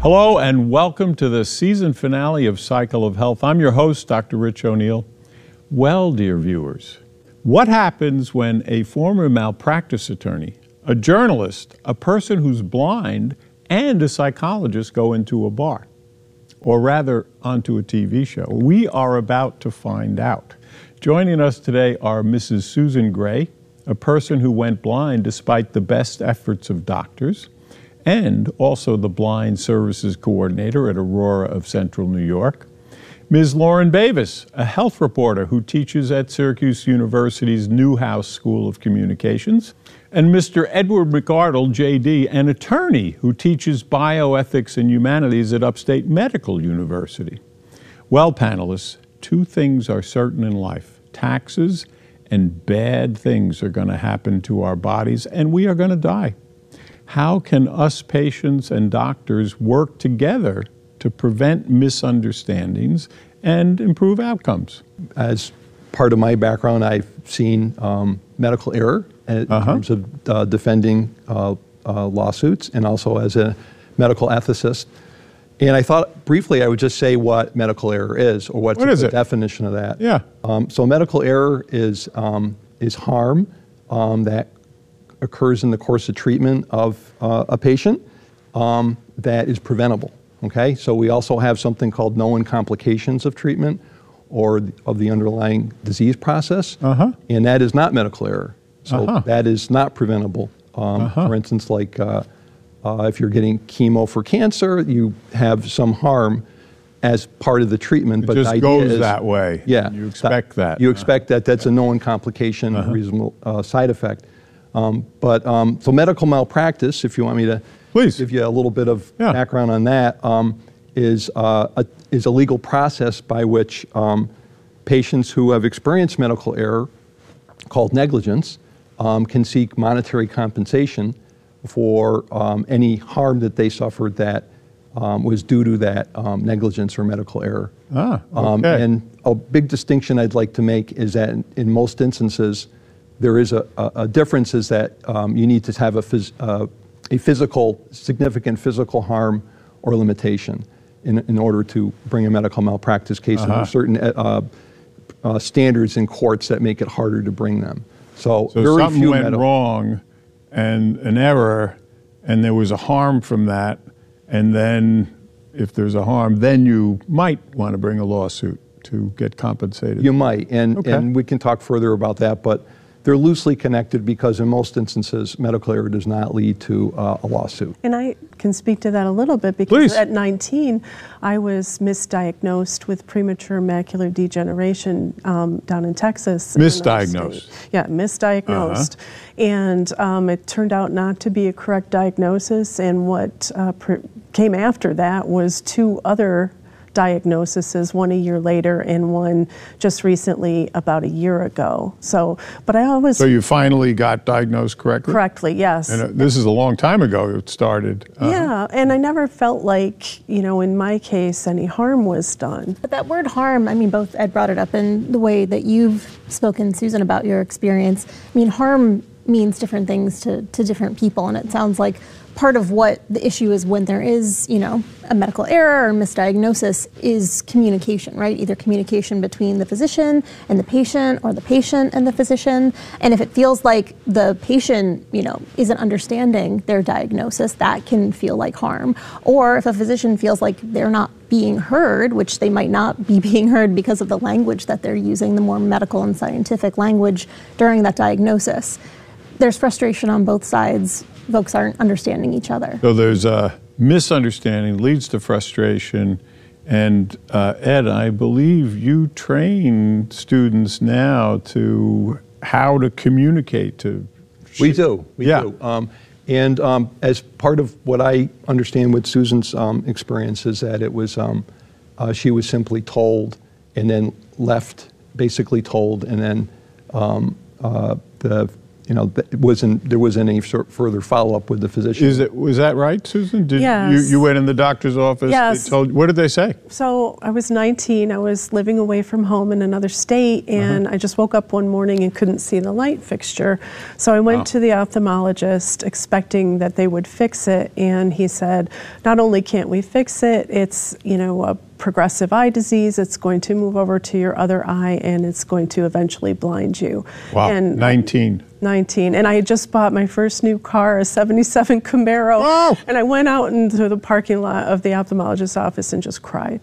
Hello and welcome to the season finale of Cycle of Health. I'm your host, Dr. Rich O'Neill. Well, dear viewers, what happens when a former malpractice attorney, a journalist, a person who's blind, and a psychologist go into a bar? Or rather, onto a TV show? We are about to find out. Joining us today are Mrs. Susan Gray, a person who went blind despite the best efforts of doctors, and also the Blind Services Coordinator at Aurora of Central New York. Ms. Lauren Bavis, a health reporter who teaches at Syracuse University's Newhouse School of Communications. And Mr. Edward McArdle, JD, an attorney who teaches bioethics and humanities at Upstate Medical University. Well, panelists, two things are certain in life: taxes and bad things are going to happen to our bodies, and we are going to die. How can us patients and doctors work together to prevent misunderstandings and improve outcomes? As part of my background, I've seen medical error in terms of defending lawsuits, and also as a medical ethicist. And I thought briefly I would just say what medical error is, or what's the definition of that. Yeah. So medical error is harm that occurs in the course of treatment of a patient that is preventable. Okay, so we also have something called known complications of treatment or of the underlying disease process, and that is not medical error. So that is not preventable. For instance, like if you're getting chemo for cancer, you have some harm as part of the treatment. But the idea goes that way. Yeah, you expect that. You expect that. That's a known complication, a reasonable side effect. So medical malpractice, if you want me to give you a little bit of background on that, is a legal process by which patients who have experienced medical error, called negligence, can seek monetary compensation for any harm that they suffered that was due to that negligence or medical error. And a big distinction I'd like to make is that in most instances, there is a difference, is that you need to have a significant physical harm or limitation in order to bring a medical malpractice case. And there are certain standards in courts that make it harder to bring them. So very something few went wrong and an error, and there was a harm from that, and then if there's a harm, then you might want to bring a lawsuit to get compensated. You might, and we can talk further about that, but they're loosely connected because in most instances, medical error does not lead to a lawsuit. And I can speak to that a little bit because at 19, I was misdiagnosed with premature macular degeneration down in Texas. Misdiagnosed? Yeah, misdiagnosed. And it turned out not to be a correct diagnosis, and what came after that was two other diagnoses, one a year later and one just recently about a year ago. So you finally got diagnosed correctly? Correctly, yes. And this is a long time ago it started. Yeah, and I never felt like, in my case, any harm was done. But that word harm, I mean, both Ed brought it up in the way that you've spoken, Susan, about your experience. I mean, harm means different things to different people, and it sounds like part of what the issue is when there is, a medical error or misdiagnosis is communication, right? Either communication between the physician and the patient, or the patient and the physician. And if it feels like the patient, isn't understanding their diagnosis, that can feel like harm. Or if a physician feels like they're not being heard, which they might not be being heard because of the language that they're using, the more medical and scientific language during that diagnosis, there's frustration on both sides. Folks aren't understanding each other. So there's a misunderstanding, leads to frustration. And Ed, I believe you train students now to how to communicate to... We do. As part of what I understand with Susan's experience is that it was, she was simply told and then left, basically told, and then the there wasn't any further follow-up with the physician. Was that right, Susan? Yes. You went in the doctor's office? Yes. What did they say? So I was 19. I was living away from home in another state, and I just woke up one morning and couldn't see the light fixture. So I went to the ophthalmologist expecting that they would fix it, and he said, not only can't we fix it, it's, a progressive eye disease, it's going to move over to your other eye, and it's going to eventually blind you. Wow, and 19. And I had just bought my first new car, a 77 Camaro, and I went out into the parking lot of the ophthalmologist's office and just cried.